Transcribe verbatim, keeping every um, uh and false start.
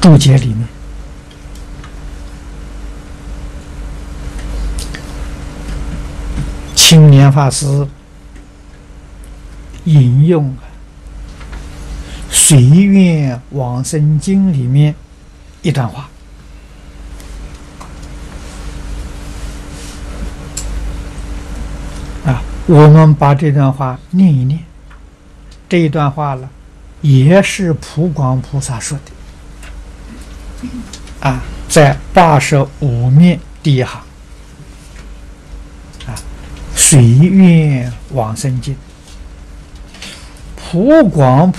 注解里面，青年法师引用《随愿往生经》里面一段话。啊，我们把这段话念一念。这一段话呢，也是普广菩萨说的。啊，在八十五面第一行。啊，随愿往生经，普广